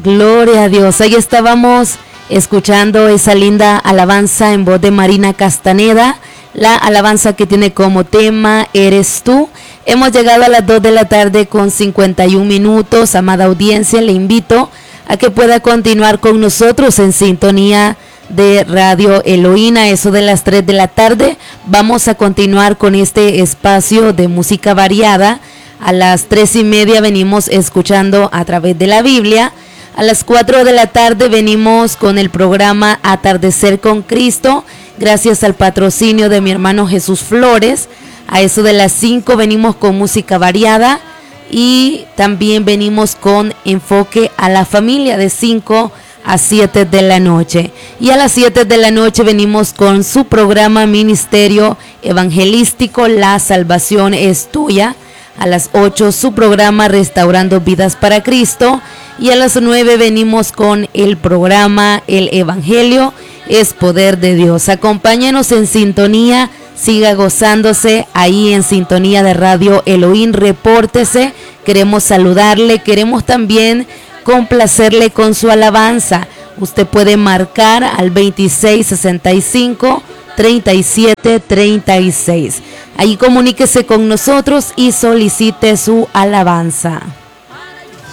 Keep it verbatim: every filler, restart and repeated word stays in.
Gloria a Dios. Ahí estábamos escuchando esa linda alabanza en voz de Marina Castaneda, la alabanza que tiene como tema Eres tú. Hemos llegado a las dos de la tarde con cincuenta y un minutos. Amada audiencia, le invito a que pueda continuar con nosotros en sintonía de Radio Elohim. A eso de las tres de la tarde vamos a continuar con este espacio de música variada. A las tres y media venimos escuchando a través de la Biblia. A las cuatro de la tarde venimos con el programa Atardecer con Cristo, gracias al patrocinio de mi hermano Jesús Flores. A eso de las cinco venimos con música variada y también venimos con enfoque a la familia de cinco a siete de la noche. Y a las siete de la noche venimos con su programa Ministerio Evangelístico La Salvación es Tuya. A las ocho su programa Restaurando Vidas para Cristo. Y a las nueve venimos con el programa El Evangelio es Poder de Dios. Acompáñenos en sintonía, siga gozándose ahí en sintonía de Radio Elohim, repórtese, queremos saludarle, queremos también complacerle con su alabanza. Usted puede marcar al veintiséis sesenta y cinco treinta y siete treinta y seis. Ahí comuníquese con nosotros y solicite su alabanza.